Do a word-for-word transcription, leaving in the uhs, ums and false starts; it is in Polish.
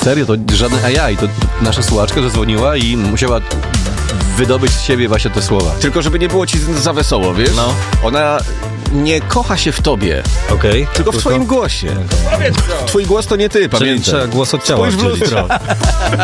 Serio, to żaden A I, to nasza słuchaczka zadzwoniła i musiała wydobyć z siebie właśnie te słowa. Tylko żeby nie było ci za wesoło, wiesz? No. Ona nie kocha się w tobie, Okej. Okay. tylko w swoim głosie. Twój głos to nie ty, Czyli pamiętaj. trzeba głos od ciała. Spójrz w lustro.